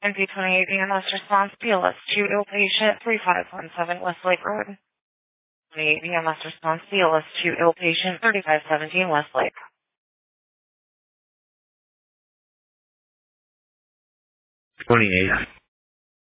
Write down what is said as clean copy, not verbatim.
NP28 EMS response, BLS 2 ill patient 3517 Westlake Road. 28 EMS response, BLS 2 ill patient 3517 Westlake. 28.